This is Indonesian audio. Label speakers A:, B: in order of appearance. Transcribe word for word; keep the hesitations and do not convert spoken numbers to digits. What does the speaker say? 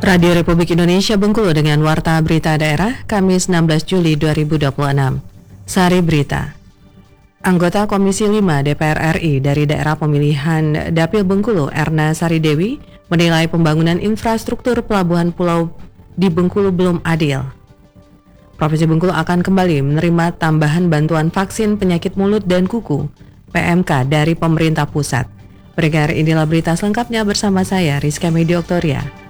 A: Radio Republik Indonesia Bengkulu dengan Warta Berita Daerah, Kamis enam belas Juli dua ribu dua puluh enam. Sari Berita. Anggota Komisi lima D P R R I dari daerah pemilihan Dapil Bengkulu, Erna Sari Dewi, menilai pembangunan infrastruktur pelabuhan pulau di Bengkulu belum adil. Provinsi Bengkulu akan kembali menerima tambahan bantuan vaksin penyakit mulut dan kuku P M K dari pemerintah pusat. Berikut inilah berita selengkapnya bersama saya, Rizka Media Oktoria.